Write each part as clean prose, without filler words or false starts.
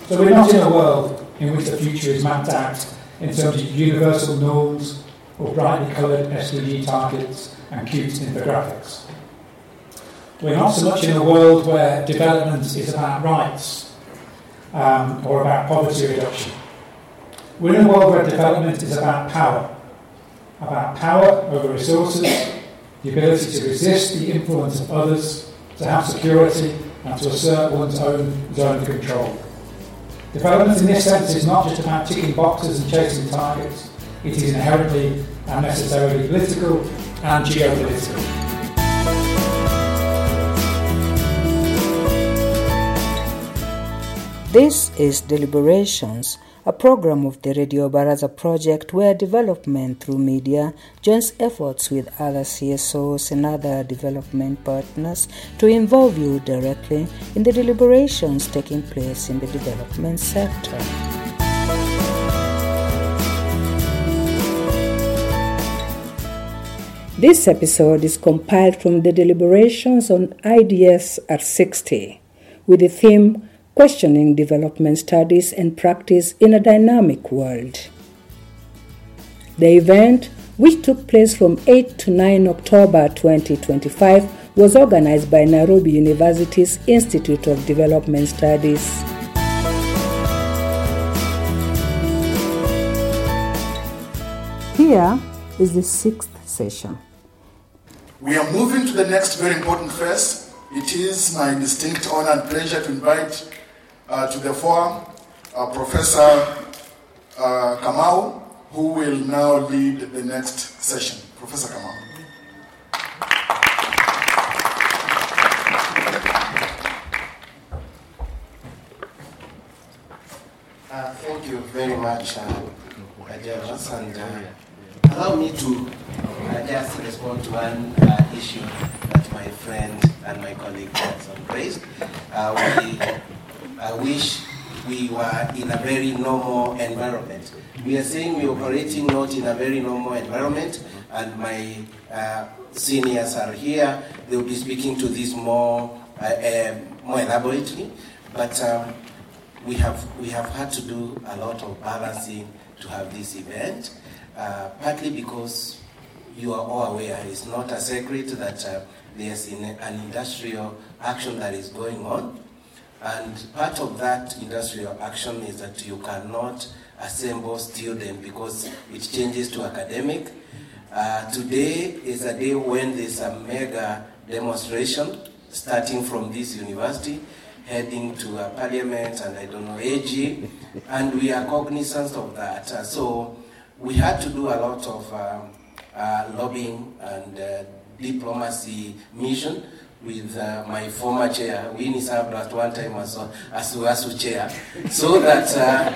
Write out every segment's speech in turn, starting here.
So we're not in a world in which the future is mapped out in terms of universal norms or brightly coloured SDG targets and cute infographics. We're not so much in a world where development is about rights or about poverty reduction. We're in a world where development is about power over resources, the ability to resist the influence of others, to have security, and to assert one's own zone of control. Development in this sense is not just about ticking boxes and chasing targets. It is inherently and necessarily political and geopolitical. This is Deliberations, a program of the Radio Baraza project where development through media joins efforts with other CSOs and other development partners to involve you directly in the deliberations taking place in the development sector. This episode is compiled from the deliberations on IDS at 60 with the theme Questioning Development Studies and Practice in a Dynamic World. The event, which took place from 8 to 9 October 2025, was organized by Nairobi University's Institute of Development Studies. Here is the 6th session. We are moving to the next very important phase. It is my distinct honor and pleasure to invite to the forum Professor Kamau, who will now lead the next session. Professor Kamau. Thank you very much, Ajaras, and allow me to just respond to one issue that my friend and my colleague has raised. I wish we were in a very normal environment. We are saying we are operating not in a very normal environment, and my seniors are here. They will be speaking to this more elaborately. But we have had to do a lot of balancing to have this event, partly because you are all aware it's not a secret that there's an industrial action that is going on. And part of that industrial action is that you cannot assemble students because it changes to academic. Today is a day when there's a mega demonstration starting from this university, heading to parliament and AG, and we are cognizant of that. So we had to do a lot of lobbying and diplomacy mission with my former chair. Winnie served at one time as UASU chair, so that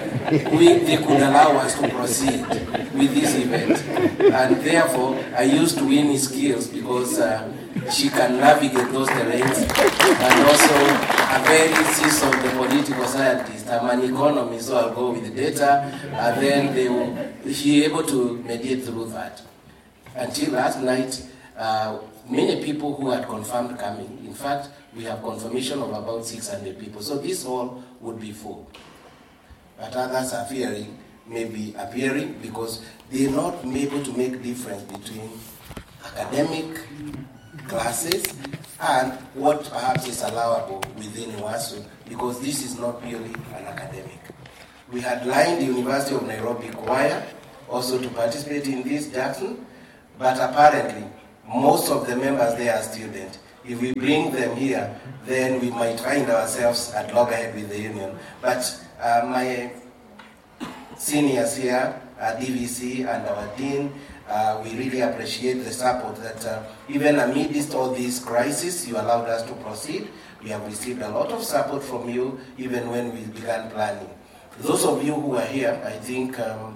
they could allow us to proceed with this event. And therefore, I used Winnie's skills because she can navigate those terrains, and also a very seasoned political scientist. I'm an economist, so I'll go with the data, and then she able to mediate through that. Until last night, many people who had confirmed coming. In fact, we have confirmation of about 600 people. So this hall would be full. But others are fearing, maybe appearing, because they're not able to make difference between academic classes and what perhaps is allowable within UASU, because this is not purely an academic. We had lined the University of Nairobi choir also to participate in this, Jackson, but apparently most of the members there are students. If we bring them here, then we might find ourselves at loggerhead with the union. But my seniors here, DVC and our dean, we really appreciate the support that even amidst all these crises, you allowed us to proceed. We have received a lot of support from you, even when we began planning. Those of you who are here, I think,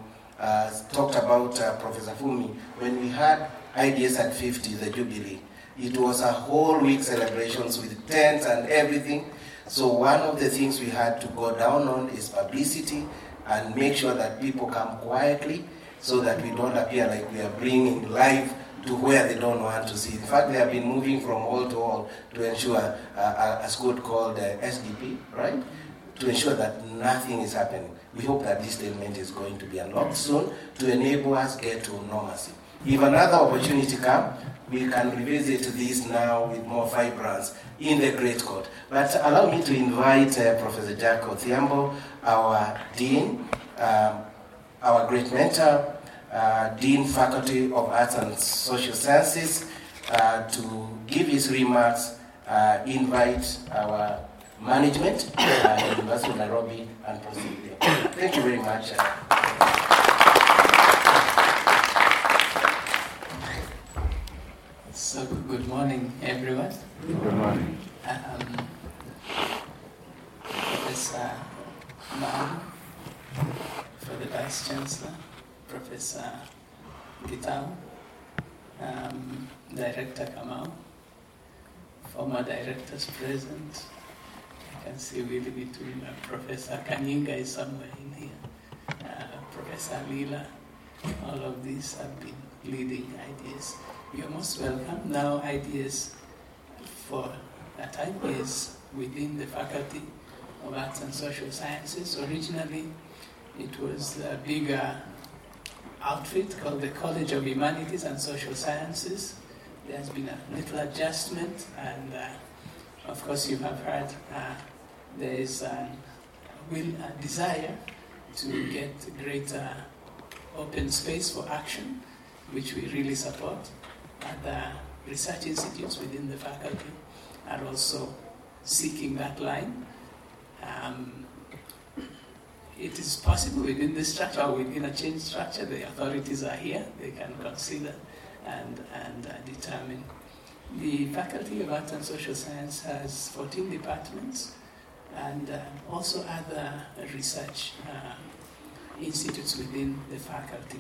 talked about Professor Fumi. When we had IDS at 50, the Jubilee, it was a whole week celebrations with tents and everything. So one of the things we had to go down on is publicity and make sure that people come quietly so that we don't appear like we are bringing live to where they don't want to see. In fact, they have been moving from hall to hall to ensure a squad called SDP, right? To ensure that nothing is happening. We hope that this statement is going to be unlocked soon to enable us get to normalcy. If another opportunity comes, we can revisit this now with more vibrance in the Great Court. But allow me to invite Professor Jack Odhiambo, our Dean, our great mentor, Dean, Faculty of Arts and Social Sciences, to give his remarks, invite our management, University of Nairobi, and proceed. Thank you very much. So, good morning, everyone. Good morning. Professor Mao, for the Vice Chancellor, Professor Gitau, Director Kamau, former directors present. I can see really between Professor Kanyinga is somewhere in here, Professor Lila. All of these have been leading ideas. You're most welcome. Now, ideas for a time is within the Faculty of Arts and Social Sciences. Originally, it was a bigger outfit called the College of Humanities and Social Sciences. There has been a little adjustment, and of course, you have heard there is a desire to get greater open space for action, which we really support. The research institutes within the faculty are also seeking that line. It is possible within the structure or within a changed structure, the authorities are here, they can consider and determine. The Faculty of Arts and Social Science has 14 departments and also other research institutes within the faculty.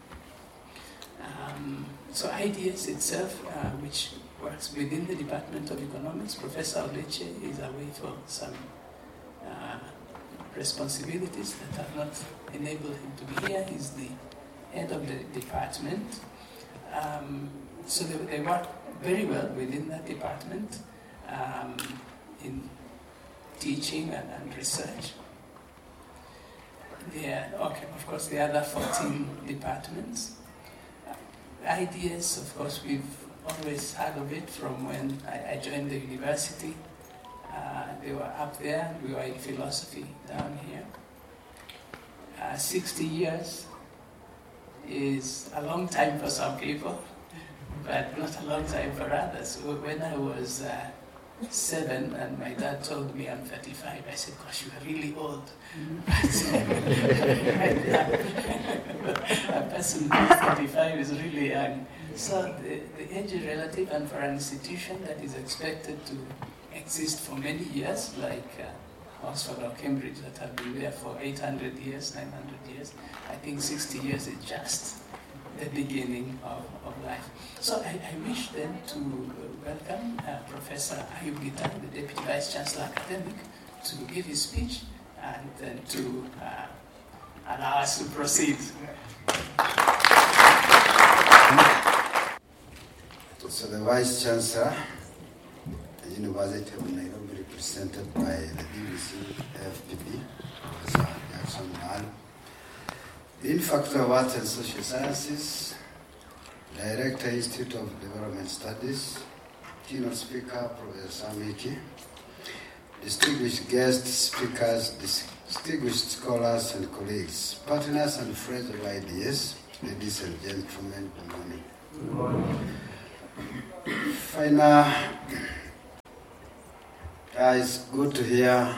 So IDS itself, which works within the Department of Economics, Professor Oleche is away for some responsibilities that have not enabled him to be here. He's the head of the department. So they work very well within that department in teaching and research. Of course, the other 14 departments. IDS, of course, we've always heard of it from when I joined the university. They were up there, we were in philosophy down here. 60 years is a long time for some people, but not a long time for others. When I was 7 and my dad told me I'm 35, I said, gosh, you are really old. A person who is 35 is really young. So the age is relative, and for an institution that is expected to exist for many years, like Oxford or Cambridge that have been there for 800 years, 900 years, I think 60 years is just the beginning of life. So I wish then to welcome Professor Ayub Gitau, the Deputy Vice Chancellor Academic, to give his speech and then to allow us to proceed. So the Vice Chancellor, the University of Nairobi, represented by the DVC FPB, Professor Jackson Mal, Dean Faculty of Arts and Social Sciences, Director, Institute of Development Studies, Keynote Speaker, Professor Samiki, distinguished guest speakers, distinguished scholars and colleagues, partners and friends of IDS, ladies and gentlemen, good morning. Good morning. Final, it's good to hear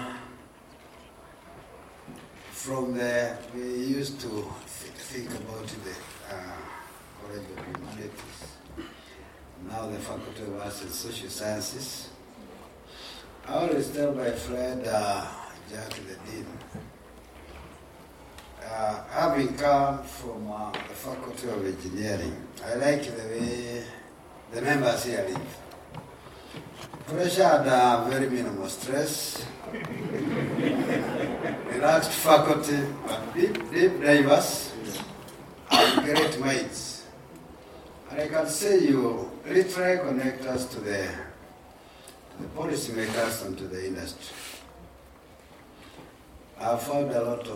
from we used to think about the College of Humanities, now the Faculty of Arts and Social Sciences. I always tell my friend Jack, the Dean, having come from the Faculty of Engineering, I like the way the members here live. Pressure and very minimal stress. Relaxed faculty, but deep diverse and great minds. I I can say you literally connect us to the policymakers and to the industry. I've found a lot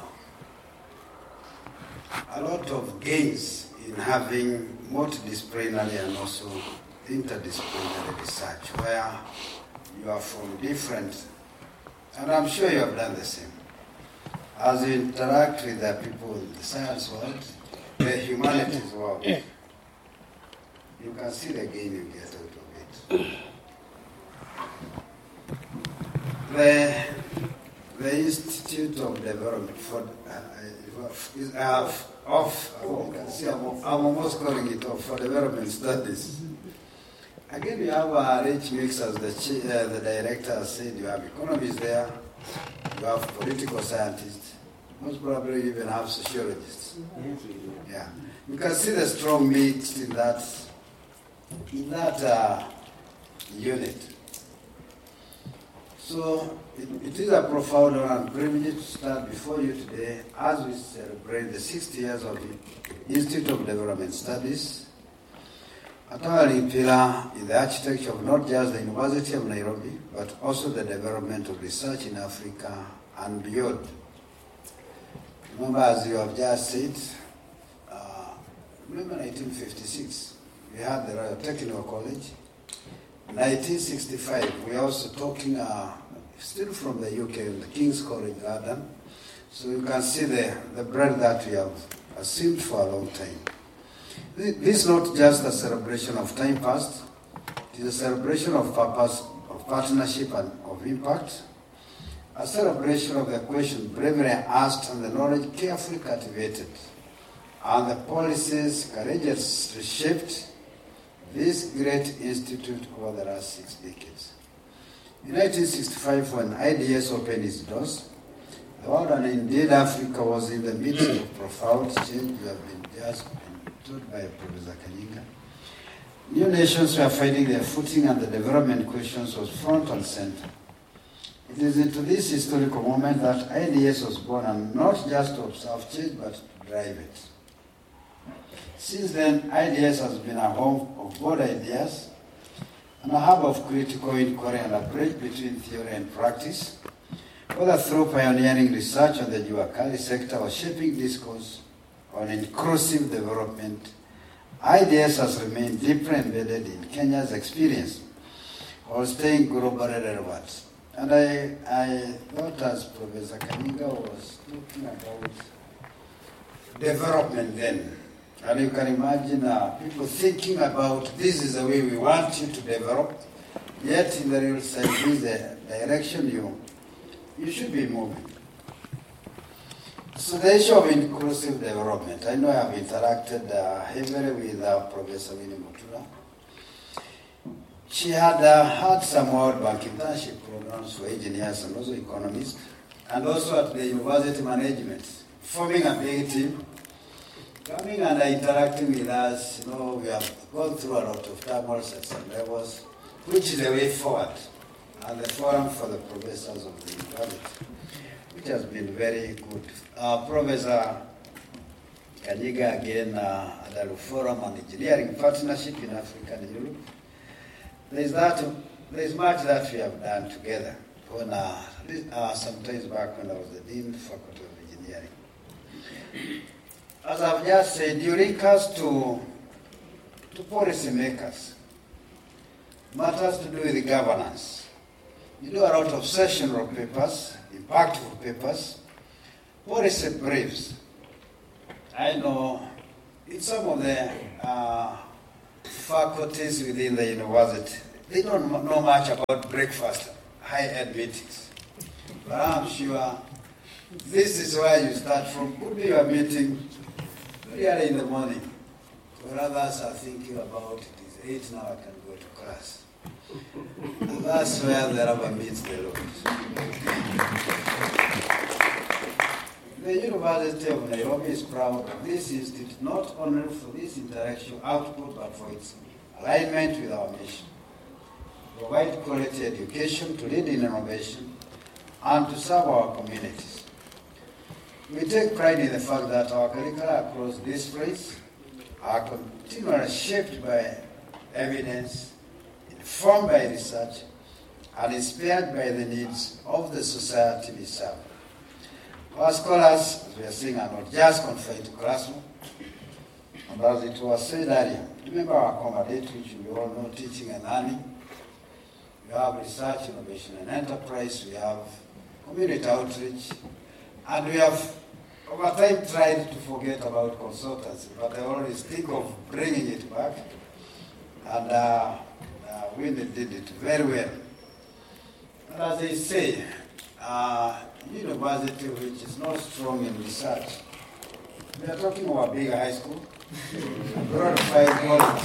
of gains in having multidisciplinary and also interdisciplinary research, where you are from different, and I'm sure you have done the same. As you interact with the people in the science world, the humanities world, you can see the gain you get out of it. The Institute of Development I'm almost calling it off for Development Studies. Again, you have a rich mix, as the director said. You have economists there, you have political scientists, most probably you even have sociologists. Yes, we do. Yeah, you can see the strong mix in that unit. So it is a profound honor and privilege to stand before you today as we celebrate the 60 years of the Institute of Development Studies, a towering pillar in the architecture of not just the University of Nairobi, but also the development of research in Africa and beyond. Remember, as you have just said, remember 1956, we had the Royal Technical College. 1965, we are also talking, still from the UK, the King's College London. So you can see the breadth that we have assumed for a long time. This is not just a celebration of time past, it is a celebration of purpose, of partnership and of impact, a celebration of the question bravely asked and the knowledge carefully cultivated, and the policies courageously shaped this great institute over the last 6 decades. In 1965, when IDS opened its doors, the world and indeed Africa was in the midst of profound change. You have been just been told by Professor Kanyinga. New nations were finding their footing and the development questions was front and center. It is into this historical moment that IDS was born, and not just to observe change, but to drive it. Since then, IDS has been a home of bold ideas and a hub of critical inquiry and a bridge between theory and practice, whether through pioneering research on the Juakali sector or shaping discourse on inclusive development. IDS has remained deeply embedded in Kenya's experience while staying globally relevant. And I thought, as Professor Kanyinga was talking about development then, and you can imagine people thinking about this is the way we want you to develop, yet in the real sense, this is the direction you should be moving. So the issue of inclusive development, I know I have interacted heavily with Professor Winnie Mutura. She had had some World Bank internship programs for engineers and also economists, and also at the university management, forming a big team. Coming and interacting with us, we have gone through a lot of turmoils at some levels, which is the way forward, and the forum for the professors of the university, which has been very good. Professor Kanyinga again at the Forum on Engineering Partnership in Africa and Europe. There's much that we have done together. When some times back when I was the Dean Faculty of Engineering. As I've just said, you link us to policymakers. Matters to do with governance. You do a lot of sessional papers, impactful papers, policy briefs. I know in some of the faculties within the university, they don't know much about breakfast, high-end meetings. But I'm sure this is where you start from. Could be your meeting very early in the morning, where others are thinking about it is 8 now, I can go to class. And that's where the rubber meets the road. The University of Nairobi is proud of this institute, not only for this intellectual output, but for its alignment with our mission. Provide quality education to lead in innovation and to serve our communities. We take pride in the fact that our curricula across disciplines are continually shaped by evidence, informed by research, and inspired by the needs of the society we serve. Our scholars, as we are seeing, are not just confined to classroom. And as it was said earlier, remember our accommodate, which we all know, teaching and learning. We have research, innovation, and enterprise. We have community outreach. And we have, over time, tried to forget about consultancy, but I always think of bringing it back. And we did it very well. And as they say, university which is not strong in research. We are talking about big high school, broad 5 colleges.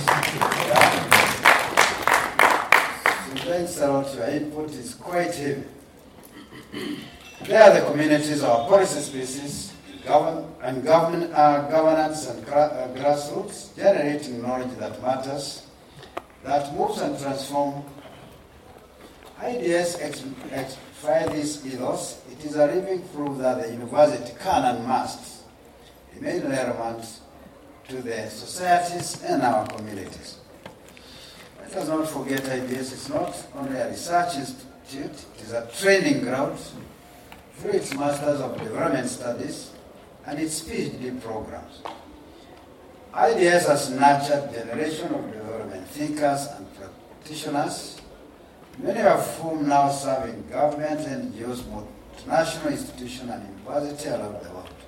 So thanks a lot. Your input is quite heavy. There are the communities, our policy spaces, governance and grassroots, generating knowledge that matters, that moves and transforms. Ideas by this ethos, it is a living proof that the university can and must remain relevant to the societies and our communities. Let us not forget IBS is not only a research institute, it is a training ground through its Masters of Development Studies and its PhD programs. IDS has nurtured generation of development thinkers and practitioners, many of whom now serve in government, NGOs, multinational institutions, and universities around the world.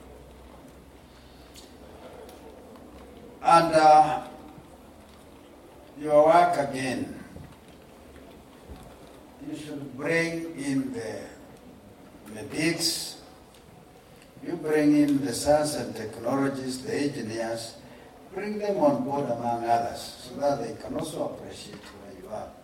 And your work again, you should bring in the bigs, you bring in the science and technologies, the engineers, bring them on board among others so that they can also appreciate where you are.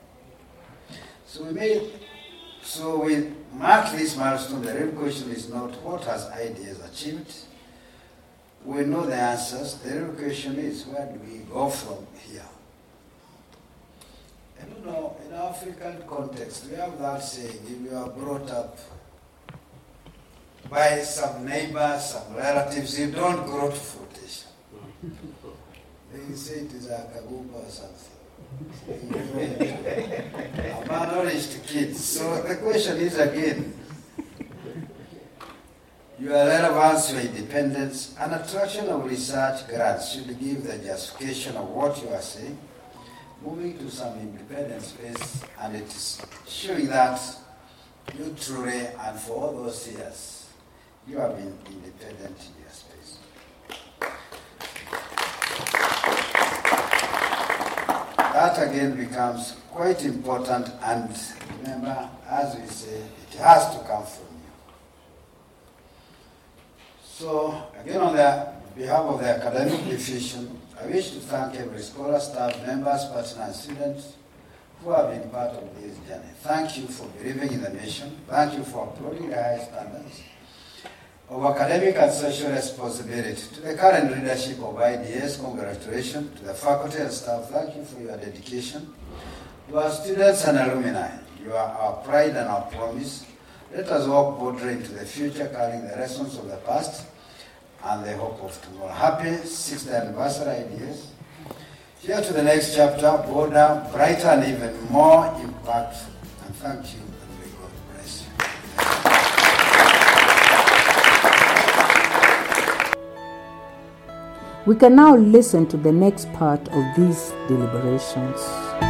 So we mark this milestone. The real question is not what has ideas achieved. We know the answers. The real question is where do we go from here? I don't know, in African context, we have that saying, if you are brought up by some neighbors, some relatives, you don't grow to fruition. They say it is a kagumba or something. Malnourished kids. So the question is again, your relevance, your independence, and attraction of research grants should give the justification of what you are saying, moving to some independent space, and it is showing that you truly, and for all those years, you have been independent in your space. That again becomes quite important, and remember, as we say, it has to come from you. So, again, on the behalf of the academic division, I wish to thank every scholar, staff, members, partners, and students who have been part of this journey. Thank you for believing in the mission. Thank you for upholding the high standards of academic and social responsibility. To the current leadership of IDS, congratulations. To the faculty and staff, thank you for your dedication. To our students and alumni, you are our pride and our promise. Let us walk boldly into the future, carrying the lessons of the past and the hope of tomorrow. Happy 6th anniversary IDS. Here to the next chapter, bolder, brighter, and even more impactful. And thank you, and may God bless you. We can now listen to the next part of these deliberations.